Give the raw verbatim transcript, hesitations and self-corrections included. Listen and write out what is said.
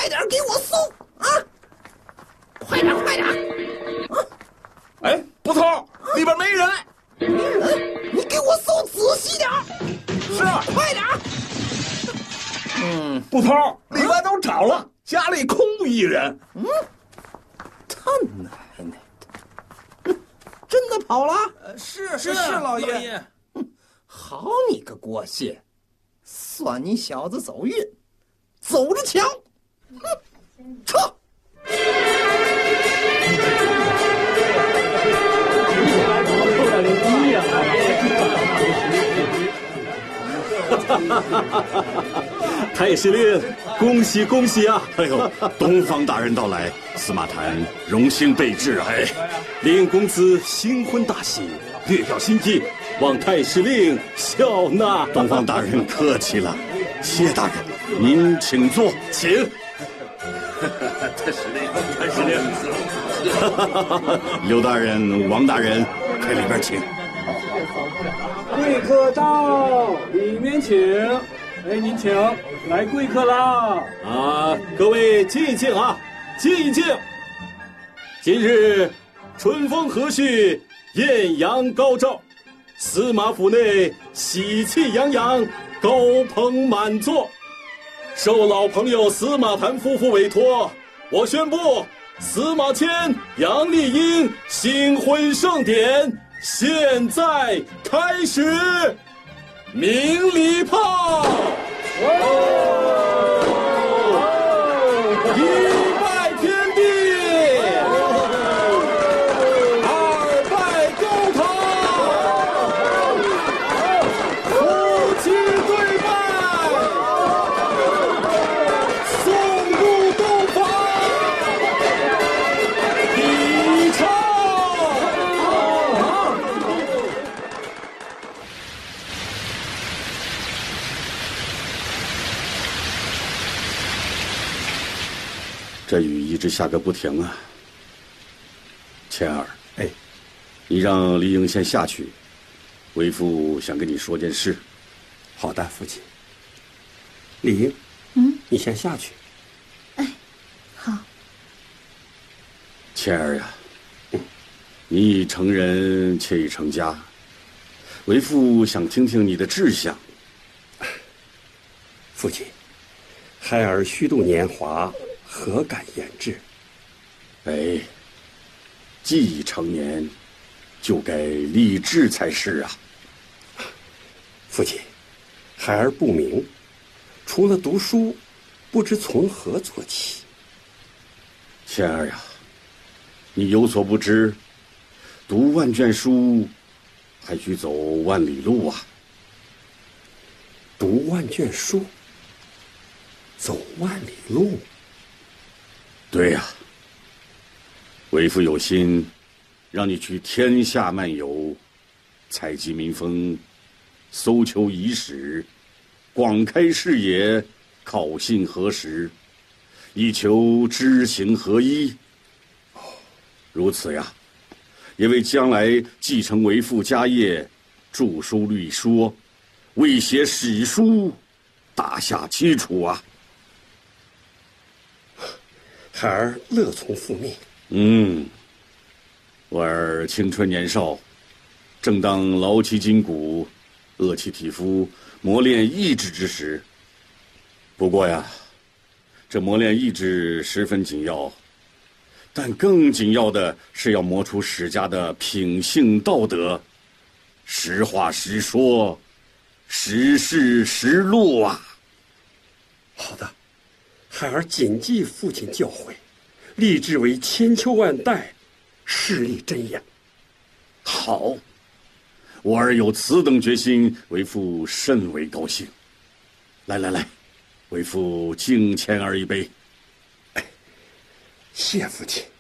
点给我搜啊！快点，快点！啊！ 哎，捕头，里边没人。 没人？你给我搜仔细点。 是啊， 快点！ 嗯，捕头，里边都找了，家里空无一人。 嗯，他奶奶的！真的跑了？ 呃、是是是，老爷。 爷。 好你个郭谢，算你小子走运，走着瞧！哼，撤！ 太师令，恭喜恭喜啊！哎呦，东方大人到来，司马谈荣幸备至啊！哎，令公子新婚大喜，略表心意，望太师令笑纳。东方大人客气了，谢大人，您请坐，请。 太师令，太师令， 刘大人、王大人，快里边请。 贵客到，里面请。哎，您请，来贵客啦！ 啊，各位静一静啊，静一静。今日春风和煦，艳阳高照，司马府内喜气洋洋，高朋满座。受老朋友司马谈夫妇委托，我宣布司马迁、杨丽英新婚盛典现在开始，鸣礼炮！一拜天地，二拜公堂，夫妻对拜，送入洞房，礼成。这雨一直下个不停啊！谦儿， 哎， 你让李英先下去，为父想跟你说件事。 好的，父亲。李英， 嗯， 你先下去。 哎，好。 谦儿呀，你已成人且已成家，为父想听听你的志向。 父亲，孩儿虚度年华，何敢言志？ 哎，既已成年，就该立志才是啊！ 父亲，孩儿不明，除了读书，不知从何做起。 谦儿呀，你有所不知，读万卷书，还需走万里路啊！ 读万卷书，走万里路。 对呀，为父有心，让你去天下漫游，采集民风，搜求遗史，广开视野，考信核实，以求知行合一。哦，如此呀，也为将来继承为父家业，著书立说，为写史书打下基础啊！ 孩儿乐从父命。 嗯，我儿青春年少，正当劳其筋骨、饿其体肤、磨练意志之时。不过呀，这磨练意志十分紧要，但更紧要的是要磨出史家的品性道德，实话实说，实事实录啊！ 好的，孩儿谨记父亲教诲，立志为千秋万代，势力真言。 好，我儿有此等决心，为父甚为高兴。来来来，为父敬谦儿一杯。 哎，谢父亲。